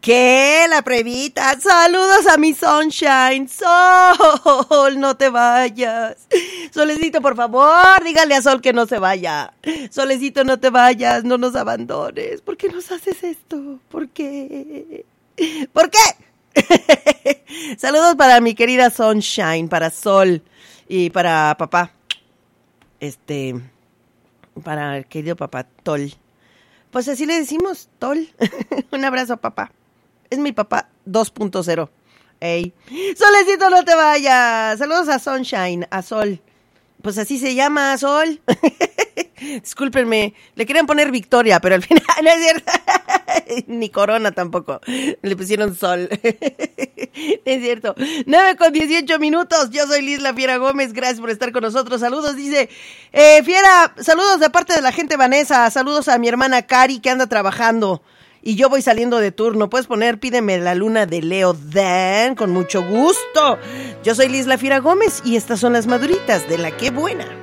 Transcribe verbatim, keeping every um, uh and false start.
¿Qué? La pruebita. Saludos a mi Sunshine. Sol, no te vayas. Solecito, por favor, dígale a Sol que no se vaya. Solecito, no te vayas, no nos abandones. ¿Por qué nos haces esto? ¿Por qué? ¿Por qué? Saludos para mi querida Sunshine, para Sol y para papá. Este, para el querido papá Tol. Pues así le decimos, Tol. Un abrazo, papá. Es mi papá dos punto cero. Ey. Solecito, no te vayas. Saludos a Sunshine, a Sol. Pues así se llama, Sol. Discúlpenme, le querían poner Victoria, pero al final no es cierto. Ni Corona tampoco. Le pusieron Sol. Es cierto. nueve con dieciocho minutos. Yo soy Liz La Fiera Gómez. Gracias por estar con nosotros. Saludos, dice eh, Fiera. Saludos de parte de la gente Vanessa. Saludos a mi hermana Cari que anda trabajando. Y yo voy saliendo de turno. Puedes poner Pídeme la Luna de Leo Dan. Con mucho gusto. Yo soy Liz La Fiera Gómez y estas son las maduritas de La Qué Buena.